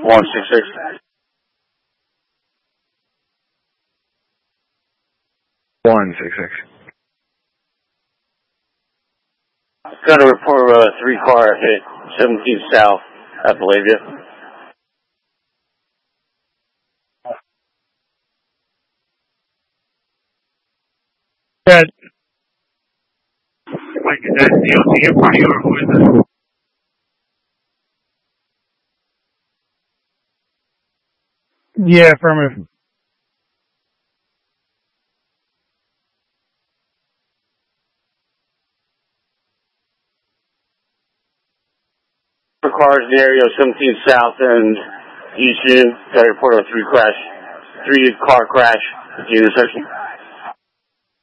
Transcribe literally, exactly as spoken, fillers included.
one six six. one six six. Got a report of a three-car hit, seventeen South, Appalachia. That, like, is that D O T in front of you, or who is this? Yeah, affirmative. Cars in the area of seventeen South and Houston. Got a report of a three crash, three car crash at the intersection.